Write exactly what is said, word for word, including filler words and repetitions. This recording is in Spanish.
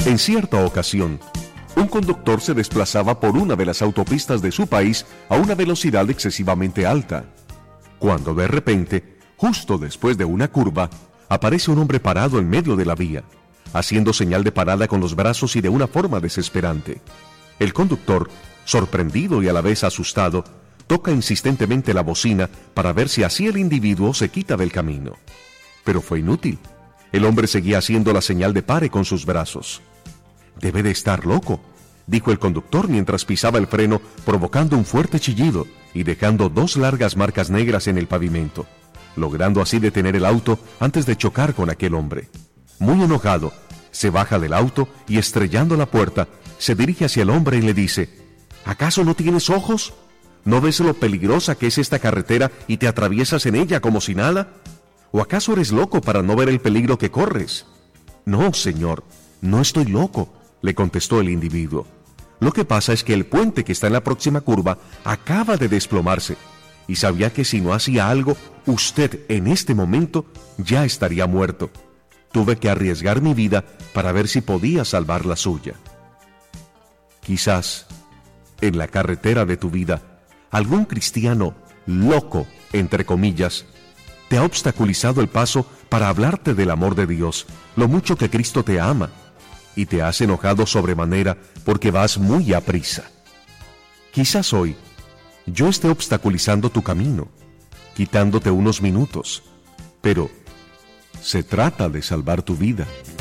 En cierta ocasión, un conductor se desplazaba por una de las autopistas de su país a una velocidad excesivamente alta, cuando de repente, justo después de una curva, aparece un hombre parado en medio de la vía, haciendo señal de parada con los brazos y de una forma desesperante. El conductor, sorprendido y a la vez asustado, toca insistentemente la bocina para ver si así el individuo se quita del camino. Pero fue inútil. El hombre seguía haciendo la señal de pare con sus brazos. «Debe de estar loco», dijo el conductor mientras pisaba el freno, provocando un fuerte chillido y dejando dos largas marcas negras en el pavimento, logrando así detener el auto antes de chocar con aquel hombre. Muy enojado, se baja del auto y, estrellando la puerta, se dirige hacia el hombre y le dice: «¿Acaso no tienes ojos? ¿No ves lo peligrosa que es esta carretera y te atraviesas en ella como si nada? ¿O acaso eres loco para no ver el peligro que corres?» «No, señor, no estoy loco», le contestó el individuo. «Lo que pasa es que el puente que está en la próxima curva acaba de desplomarse y sabía que si no hacía algo, usted en este momento ya estaría muerto. Tuve que arriesgar mi vida para ver si podía salvar la suya». Quizás, en la carretera de tu vida, algún cristiano loco, entre comillas, te ha obstaculizado el paso para hablarte del amor de Dios, lo mucho que Cristo te ama, y te has enojado sobremanera porque vas muy aprisa. Quizás hoy yo esté obstaculizando tu camino, quitándote unos minutos, pero se trata de salvar tu vida.